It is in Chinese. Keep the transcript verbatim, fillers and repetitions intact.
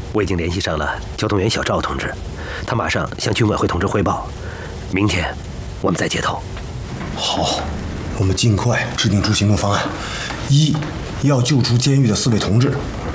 我已经联系上了交通员小赵同志，他马上向军委会同志汇报，明天我们再接头。 好，我们尽快制定出行动方案。一，要救出监狱的四位同志；